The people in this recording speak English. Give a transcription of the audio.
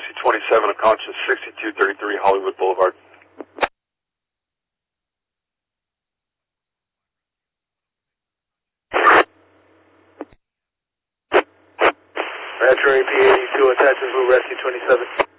Rescue 27, unconscious, 6233 Hollywood Boulevard. Roger, AP82, attachment for Rescue 27.